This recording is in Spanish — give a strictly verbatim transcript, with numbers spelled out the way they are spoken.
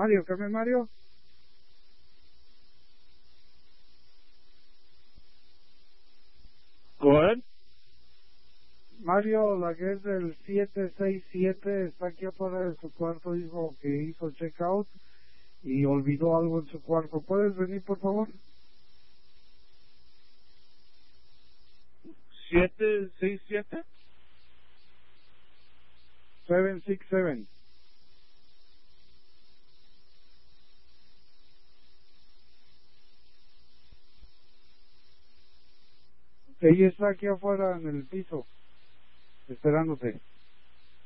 Mario, ¿qué me Mario? Go ahead. Mario, la que es del siete seis siete está aquí afuera de su cuarto, dijo que hizo checkout y olvidó algo en su cuarto. ¿Puedes venir, por favor? siete seis siete. siete seis siete. Ella está aquí afuera en el piso, esperándote.